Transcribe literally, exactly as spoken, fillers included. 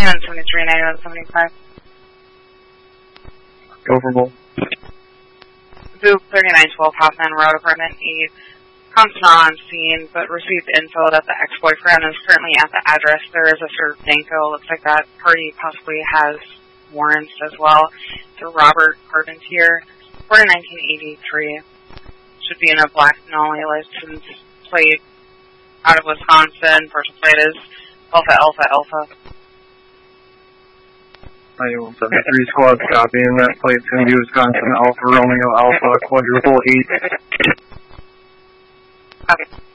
ten seventy-three, ninety-one seventy-five. Go for both. Boop thirty-nine twelve, Hoffman Road, apartment eight. Comes not on scene, but received info that the ex-boyfriend is currently at the address. There is a Sir Danko. Looks like that party possibly has warrants as well. To Robert Carpentier, born in nineteen eighty-three. Should be in a black Denali license plate out of Wisconsin. Partial plate is Alpha Alpha Alpha. ninety-one seventy-three squad copying that plate's going to be Wisconsin Alpha Romeo Alpha quadruple eight. Okay.